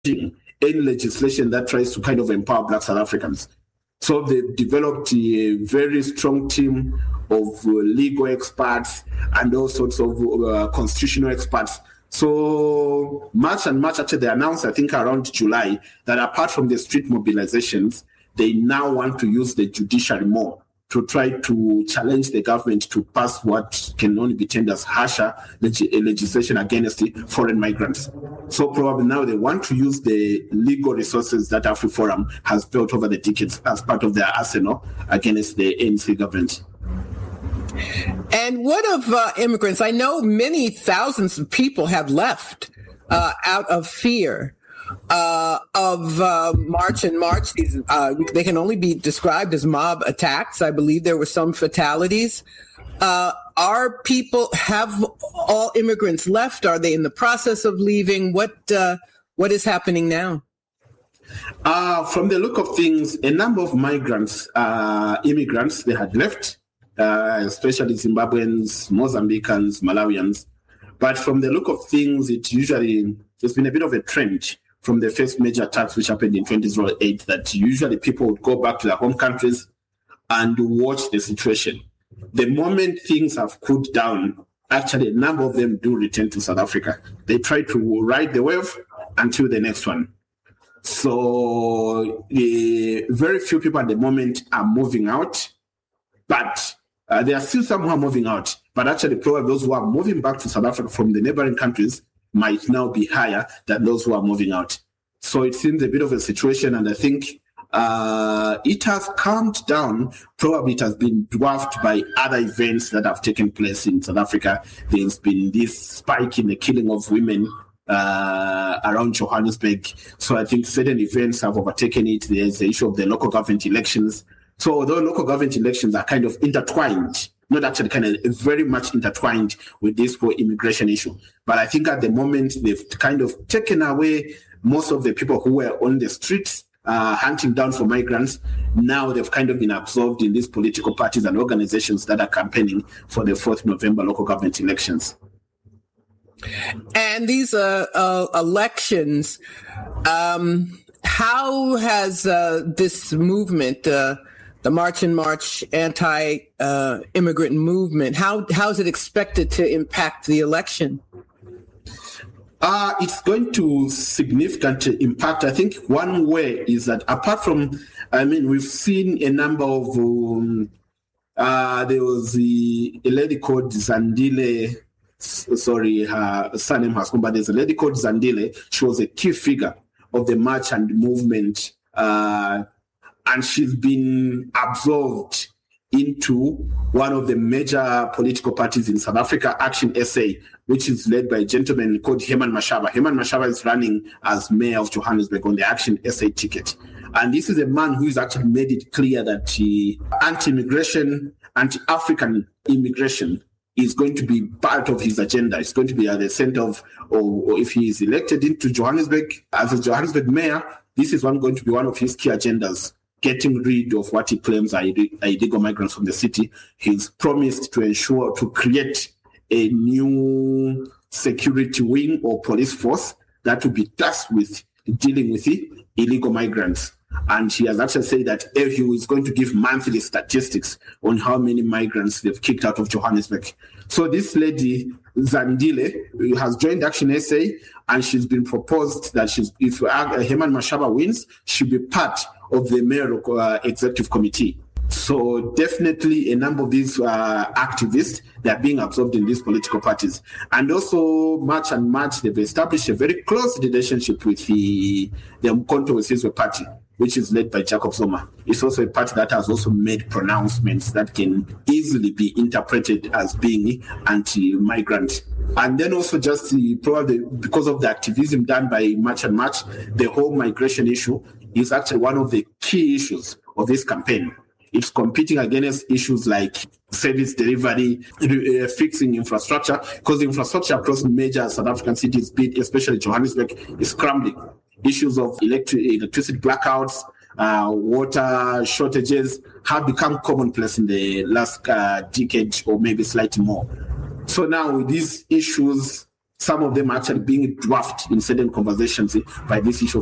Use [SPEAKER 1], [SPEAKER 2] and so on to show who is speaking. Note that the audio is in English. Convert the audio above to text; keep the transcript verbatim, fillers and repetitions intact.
[SPEAKER 1] any legislation that tries to kind of empower Black South Africans. So they've developed a very strong team of uh, legal experts and all sorts of uh, constitutional experts. So March and March, actually, they announced, I think, around July, that apart from the street mobilizations, they now want to use the judiciary more to try to challenge the government to pass what can only be termed as harsher leg- legislation against the foreign migrants. So probably now they want to use the legal resources that AfriForum has built over the decades as part of their arsenal against the A N C government.
[SPEAKER 2] And what of uh, immigrants? I know many thousands of people have left uh, out of fear uh, of uh, March and March. These, uh, they can only be described as mob attacks. I believe there were some fatalities. Uh, are people, have all immigrants left? Are they in the process of leaving? What uh, what is happening now?
[SPEAKER 1] Uh, from the look of things, a number of migrants, uh, immigrants, they had left. Uh, especially Zimbabweans, Mozambicans, Malawians. But from the look of things, it usually, there's been a bit of a trend from the first major attacks which happened in twenty oh eight that usually people would go back to their home countries and watch the situation. The moment things have cooled down, actually a number of them do return to South Africa. They try to ride the wave until the next one. So the very few people at the moment are moving out, but Uh, there are still some who are moving out, but actually probably those who are moving back to South Africa from the neighboring countries might now be higher than those who are moving out. So it seems a bit of a situation, and I think uh, it has calmed down. Probably it has been dwarfed by other events that have taken place in South Africa. There's been this spike in the killing of women uh, around Johannesburg. So I think certain events have overtaken it. There's the issue of the local government elections. So although local government elections are kind of intertwined, not actually kind of very much intertwined with this whole immigration issue, but I think at the moment they've kind of taken away most of the people who were on the streets uh, hunting down for migrants. Now they've kind of been absorbed in these political parties and organizations that are campaigning for the fourth of November local government elections.
[SPEAKER 2] And these uh, uh, elections, um, how has uh, this movement, uh, the March and March anti-immigrant uh, movement, how how is it expected to impact the election?
[SPEAKER 1] Uh, it's going to significantly impact. I think one way is that apart from, I mean, we've seen a number of, um, uh, there was the, a lady called Zandile, sorry, her surname has come, but there's a lady called Zandile. She was a key figure of the march and movement, uh, and she's been absorbed into one of the major political parties in South Africa, Action S A, which is led by a gentleman called Herman Mashaba. Herman Mashaba is running as mayor of Johannesburg on the Action S A ticket. And this is a man who has actually made it clear that he, anti-immigration, anti-African immigration is going to be part of his agenda. It's going to be at the center of, or, or if he is elected into Johannesburg as a Johannesburg mayor, this is one going to be one of his key agendas, getting rid of what he claims are illegal migrants from the city. He's promised to ensure, to create a new security wing or police force that will be tasked with dealing with the illegal migrants. And he has actually said that he is going to give monthly statistics on how many migrants they've kicked out of Johannesburg. So this lady, Zandile, has joined Action S A, and she's been proposed that she's, if Herman Mashaba wins, she'll be part of the mayor uh, executive committee. So definitely a number of these uh, activists, they're being absorbed in these political parties. And also March and March, they've established a very close relationship with the, the Umkhonto we Sizwe party, which is led by Jacob Zuma. It's also a party that has also made pronouncements that can easily be interpreted as being anti-migrant. And then also just the, probably because of the activism done by March and March, the whole migration issue is actually one of the key issues of this campaign. It's competing against issues like service delivery, uh, fixing infrastructure, because the infrastructure across major South African cities, especially Johannesburg, is crumbling. Issues of electric, electricity blackouts, uh, water shortages have become commonplace in the last uh, decade or maybe slightly more. So now with these issues some of them actually being dwarfed in certain conversations by this issue